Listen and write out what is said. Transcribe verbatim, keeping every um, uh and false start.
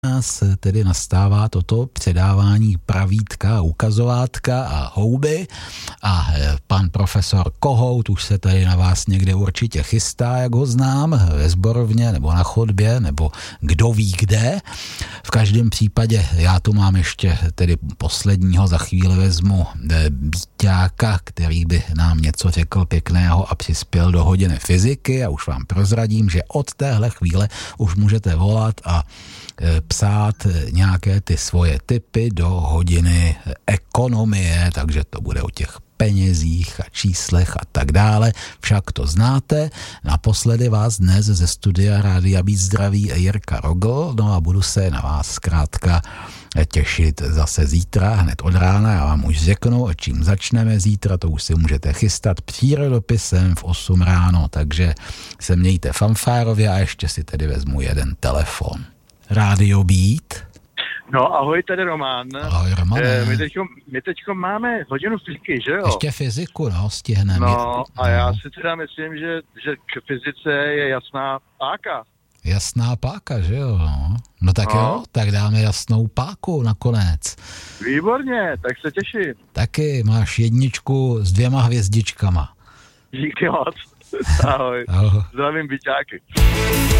nás tedy nastává toto předávání pravítka, ukazovátka a houby a pan profesor Kohout už se tady na vás někde určitě chystá, jak ho znám, ve Zborovně nebo na chodbě, nebo kdo ví kde. V každém případě já tu mám ještě tedy posledního, za chvíli vezmu Bíťáka, který by nám něco řekl pěkného a přispěl do hodiny fyziky a už vám prozradím, že od téhle chvíle už můžete volat a psát nějaké ty svoje tipy do hodiny ekonomie, takže to bude o těch penězích a číslech a tak dále. Však to znáte. Naposledy vás dnes ze studia Rádia Být zdraví Jirka Rogl, no a budu se na vás zkrátka těšit zase zítra, hned od rána. Já vám už řeknu, čím začneme zítra, to už si můžete chystat přírodopisem v osm ráno, takže se mějte fanfárově a ještě si tedy vezmu jeden telefon. Rádio Být. No ahoj, tady Roman. Ahoj, Romane. E, my teďko, my teďko máme hodinu fyziky, že jo? Ještě fyziku, no, stihneme. No a já si teda myslím, že, že k fyzice je jasná páka. Jasná páka, že jo? No, no tak no. jo, tak dáme jasnou páku nakonec. Výborně, tak se těším. Taky máš jedničku s dvěma hvězdičkama. Díky moc. Ahoj. Ahoj. Zdravím Bíťáky.